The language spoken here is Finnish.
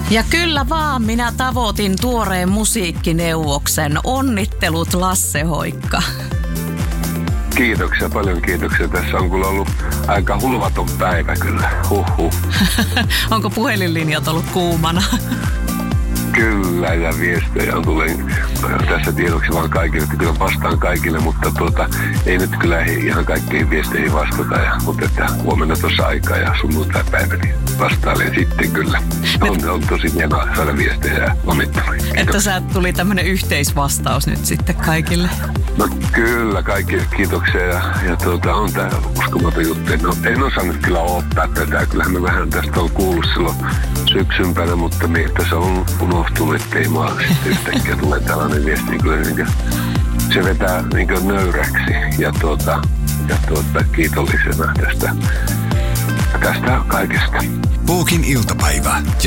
Ja kyllä vaan, minä tavoitin tuoreen musiikkineuvoksen. Onnittelut, Lasse Hoikka. Kiitoksia, paljon kiitoksia. Tässä on kyllä ollut aika hulvaton päivä kyllä. Huhhuh. Onko puhelinlinjat ollut kuumana? Kyllä, ja viestejä on tullut tässä tiedoksi vaan kaikille, että kyllä vastaan kaikille, mutta ei nyt kyllä ihan kaikkiin viesteihin vastata. Mutta että huomenna tuossa aikaa ja sunnuntai-päivä, niin vastailen sitten kyllä. On tosi hienoa saada viestejä ja onnitteluja. Että sä tuli tämmönen yhteisvastaus nyt sitten kaikille. No kyllä, kaikille kiitoksia ja on tää uskomaton juttu. No, en osannut kyllä odottaa tätä. Kyllähän me vähän tästä on kuullut silloin syksympänä, mutta tässä on unohtunut, ettei maa sitten yhtäkkiä tule tällainen viesti. Kyllä se vetää niin nöyräksi ja kiitollisena tästä kaikesta. Puukin iltapäivä ja